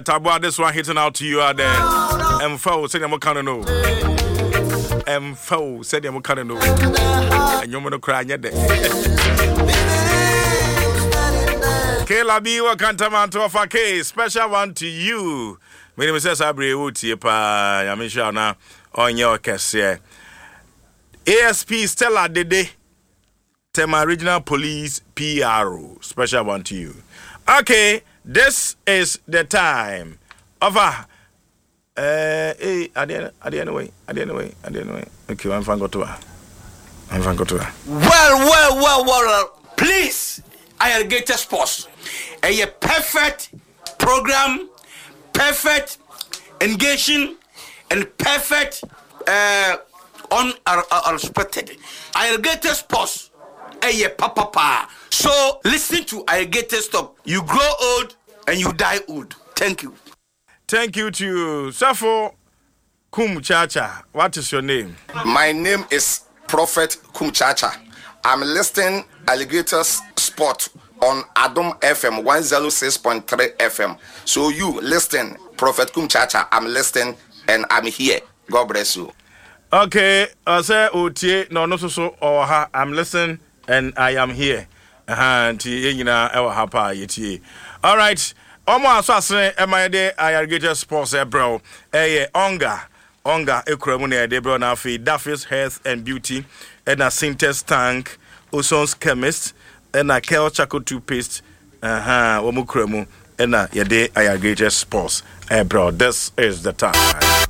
Tabua, this one hitting out to you out there. M4 said I'm kind of know. M4 said I'm kind of know. And you're going to cry yet. Kayla B, welcome to offer K. Special one to you. My name is Sabri Uti. I'm sure now on your case. ASP Stella Dede. Tema Regional Police PRO. Special one to you. Okay. This is the time of hey, anyway. Okay, I'm going to Well. Please, Alligator Sports. A perfect program, perfect engaging, and perfect unexpected. Alligator Sports. A papa. So listen to Alligator Stop. You grow old and you die old. Thank you. Thank you to you. Safo Kumchacha. What is your name? My name is Prophet Kumchacha. I'm listening Alligator Sport on Adom FM 106.3 FM. So you listen, Prophet Kumchacha. I'm listening and I'm here. God bless you. Okay, I say Otie no so or I'm listening and I am here. All right. Almost as my day, I get a sports, bro. Onga, Ekramune, Debro, Nafi, Daffy's Health and Beauty, and a Syntex Tank, Oson's Chemist, and a Kel Chaco toothpaste, Omukremu, and a Yade, I get a sports, bro. This is the time.